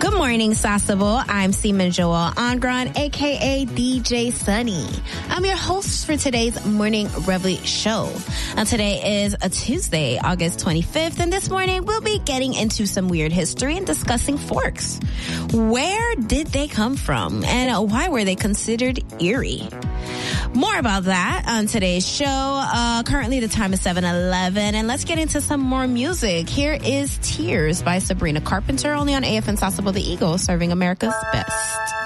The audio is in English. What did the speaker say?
Good morning, Sasebo. I'm Seaman Joel Angron, aka DJ Sunny. I'm your host for today's Morning Reveille show. Now, today is a Tuesday, August 25th, and this morning we'll be getting into some weird history and discussing forks. Where did they come from, and why were they considered eerie? More about that on today's show. Currently, the time is 7:11, and let's get into some more music. Here is Tears by Sabrina Carpenter, only on AFN Sasebo, the Eagle, serving America's best.